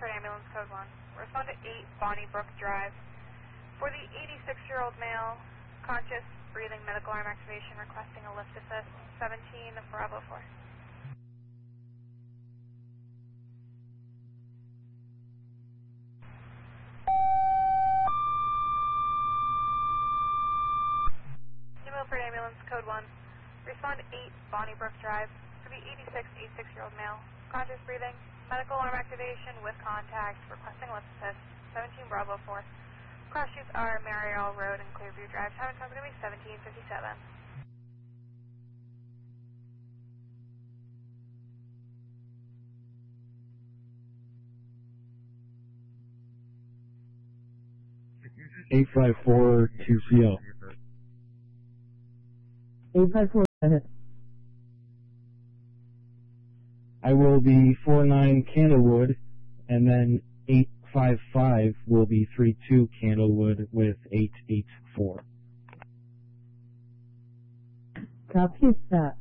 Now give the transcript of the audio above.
Milford Ambulance Code 1. Respond to 8 Bonnie Brook Drive. For the 86-year-old male, conscious, breathing, medical arm activation, requesting a lift assist, 17 Bravo 4. New Milford Ambulance Code 1. Respond to 8 Bonnie Brook Drive. For the 86-year-old male, conscious, breathing, medical arm activation with contact, requesting lift assist, 17 Bravo 4. Cross streets are Marial Road and Clearview Drive. Time is going to be 17:57. Eight 854 2CO. 854 ahead. I will be 49 Candlewood, and then 855 will be 32 Candlewood with 884. Copy that.